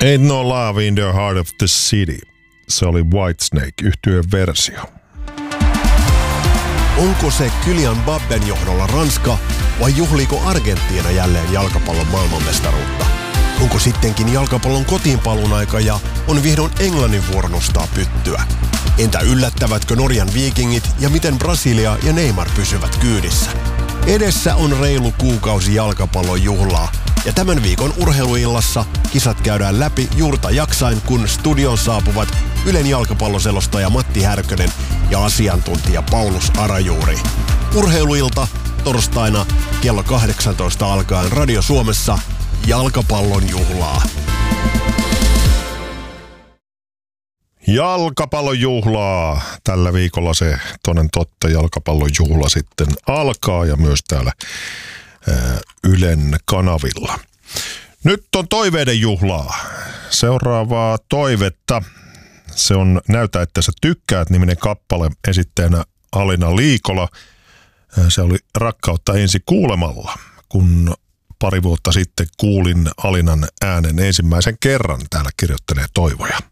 Ain't No Love in the Heart of the City. Se oli Whitesnake -yhtyeen versio. Onko se Kylian Mbappen johdolla Ranska vai juhliiko Argentiina jälleen jalkapallon maailmanmestaruutta? Onko sittenkin jalkapallon kotiinpaluun aika ja on vihdoin Englannin vuoro nostaa pyttyä? Entä yllättävätkö Norjan Vikingit ja miten Brasilia ja Neymar pysyvät kyydissä? Edessä on reilu kuukausi jalkapallon juhlaa ja tämän viikon urheiluillassa kisat käydään läpi juurta jaksain, kun studioon saapuvat Ylen jalkapalloselostaja Matti Härkönen ja asiantuntija Paulus Arajuuri. Urheiluilta torstaina kello 18 alkaen Radio Suomessa jalkapallon juhlaa. Jalkapallon juhlaa. Tällä viikolla se toden totta jalkapallon juhla sitten alkaa ja myös täällä Ylen kanavilla. Nyt on toiveiden juhlaa. Seuraavaa toivetta. Se on Näytä, että sä tykkäät -niminen kappale, esittäjänä Alina Liikola. Se oli Rakkautta ensi kuulemalla, kun pari vuotta sitten kuulin Alinan äänen ensimmäisen kerran. Täällä kirjoittelee toivoja.